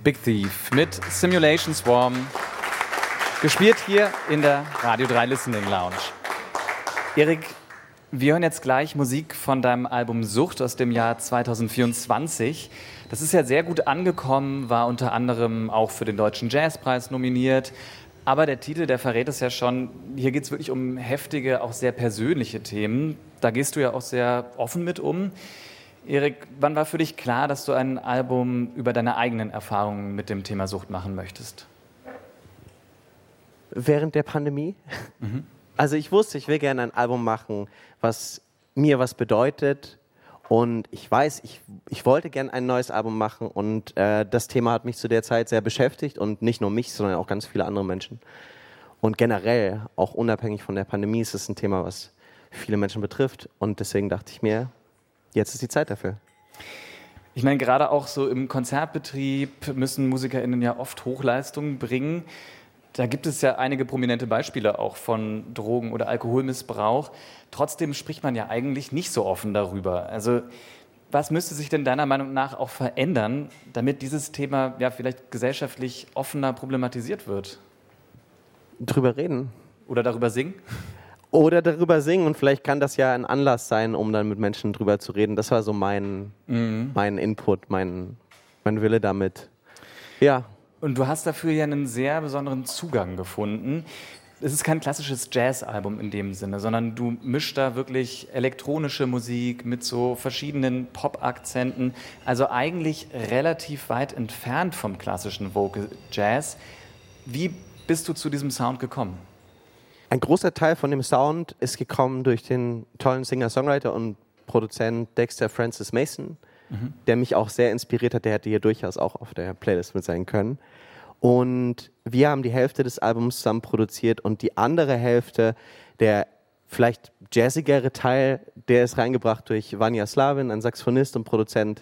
Big Thief mit Simulation Swarm, gespielt hier in der Radio 3 Listening Lounge. Erik, wir hören jetzt gleich Musik von deinem Album Sucht aus dem Jahr 2024. Das ist ja sehr gut angekommen, war unter anderem auch für den Deutschen Jazzpreis nominiert. Aber der Titel, der verrät es ja schon, hier geht es wirklich um heftige, auch sehr persönliche Themen. Da gehst du ja auch sehr offen mit um. Erik, wann war für dich klar, dass du ein Album über deine eigenen Erfahrungen mit dem Thema Sucht machen möchtest? Während der Pandemie. Also ich wusste, ich will gerne ein Album machen, was mir was bedeutet. Und ich weiß, ich wollte gerne ein neues Album machen. Und das Thema hat mich zu der Zeit sehr beschäftigt. Und nicht nur mich, sondern auch ganz viele andere Menschen. Und generell, auch unabhängig von der Pandemie, ist es ein Thema, was viele Menschen betrifft. Und deswegen dachte ich mir, jetzt ist die Zeit dafür. Ich meine, gerade auch so im Konzertbetrieb müssen MusikerInnen ja oft Hochleistungen bringen. Da gibt es ja einige prominente Beispiele auch von Drogen- oder Alkoholmissbrauch. Trotzdem spricht man ja eigentlich nicht so offen darüber. Also was müsste sich denn deiner Meinung nach auch verändern, damit dieses Thema ja vielleicht gesellschaftlich offener problematisiert wird? Drüber reden. Oder darüber singen? Oder darüber singen, und vielleicht kann das ja ein Anlass sein, um dann mit Menschen drüber zu reden. Das war so mein Input, mein Wille damit. Ja. Und du hast dafür ja einen sehr besonderen Zugang gefunden. Es ist kein klassisches Jazzalbum in dem Sinne, sondern du mischst da wirklich elektronische Musik mit so verschiedenen Pop-Akzenten. Also eigentlich relativ weit entfernt vom klassischen Vocal Jazz. Wie bist du zu diesem Sound gekommen? Ein großer Teil von dem Sound ist gekommen durch den tollen Singer-Songwriter und Produzent Dexter Francis Mason, der mich auch sehr inspiriert hat. Der hätte hier durchaus auch auf der Playlist mit sein können. Und wir haben die Hälfte des Albums zusammen produziert und die andere Hälfte, der vielleicht jazzigere Teil, der ist reingebracht durch Vanja Slavin, ein Saxophonist und Produzent.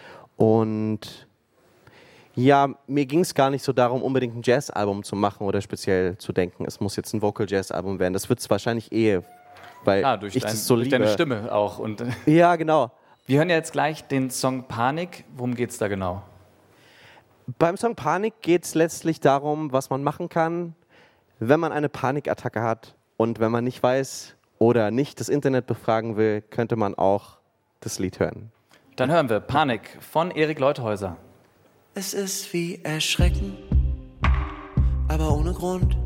Und ja, mir ging es gar nicht so darum, unbedingt ein Jazz-Album zu machen oder speziell zu denken, es muss jetzt ein Vocal-Jazz-Album werden. Das wird es wahrscheinlich weil ich das so liebe. Durch deine Stimme auch. Und ja, genau. Wir hören ja jetzt gleich den Song Panik. Worum geht es da genau? Beim Song Panik geht es letztlich darum, was man machen kann, wenn man eine Panikattacke hat. Und wenn man nicht weiß oder nicht das Internet befragen will, könnte man auch das Lied hören. Dann hören wir Panik von Erik Leuthäuser. Es ist wie Erschrecken, aber ohne Grund.